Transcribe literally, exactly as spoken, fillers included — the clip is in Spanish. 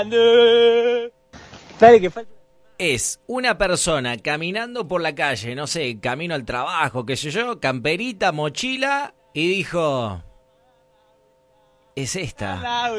Dale, que falta. Es una persona caminando por la calle, no sé, camino al trabajo, qué sé yo, camperita, mochila, y dijo... Es esta.